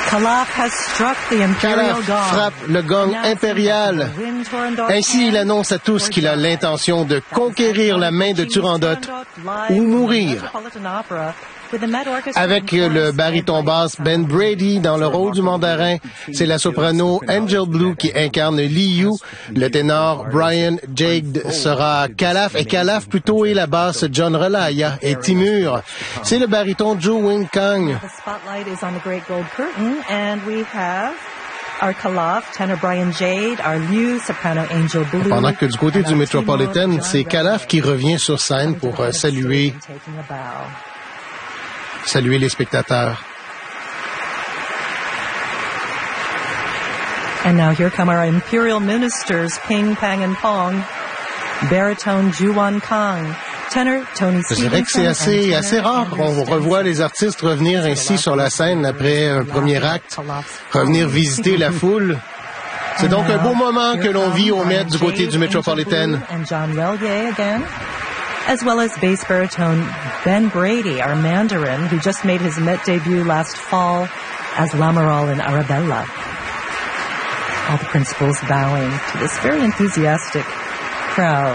Calaf frappe le gong impérial. Ainsi, il annonce à tous qu'il a l'intention de conquérir la main de Turandot ou mourir. Avec le baryton basse Ben Brady dans le rôle du mandarin, c'est la soprano Angel Blue qui incarne Liu. Le ténor Brian Jagd sera Calaf et Calaf plutôt et la basse John Relaya et Timur. C'est le baryton Joe Wing Kang. Our Calaf, tenor Brian Jagd, our Liu, soprano Angel Blue. Pendant que du côté du Metropolitan, c'est Calaf qui revient sur scène pour saluer les spectateurs. And now here come our imperial ministers, Ping, Pang, and Pong, baritone Juan Kang, tenor Tony Stevenson. Je dirais que c'est assez rare qu'on revoit les artistes revenir ainsi sur la scène après un premier acte, revenir visiter la foule. C'est donc un beau moment que l'on vit au Met du côté du Metropolitan. As well as bass baritone Ben Brady, our Mandarin, who just made his Met debut last fall as Lamoral in Arabella. All the principals bowing to this very enthusiastic crowd.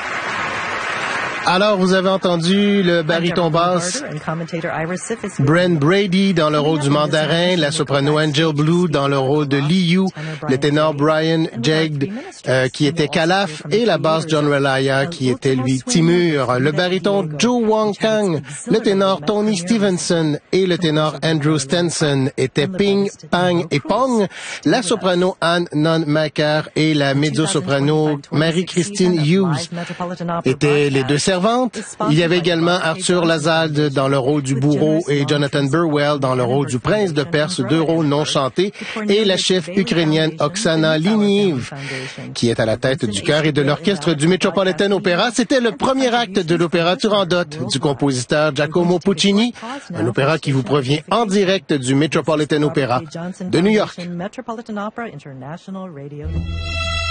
Alors, vous avez entendu le baryton basse Brent Brady dans le rôle du mandarin, la soprano Angel Blue dans le rôle de Liu, le ténor Brian Jagd qui était Calaf et la basse John Relaya qui était lui Timur, le baryton Joe Wong Kang, le ténor Tony Stevenson et le ténor Andrew Stenson étaient Ping, Pang et Pong, la soprano Anne Non Macar et la mezzo-soprano Marie-Christine Hughes étaient les deux servantes. Il y avait également Arthur Lazade dans le rôle du bourreau et Jonathan Burwell dans le rôle du prince de Perse, deux rôles non chantés, et la chef ukrainienne Oksana Liniev, qui est à la tête du chœur et de l'orchestre du Metropolitan Opera. C'était le premier acte de l'opéra Turandot du compositeur Giacomo Puccini, un opéra qui vous provient en direct du Metropolitan Opera de New York.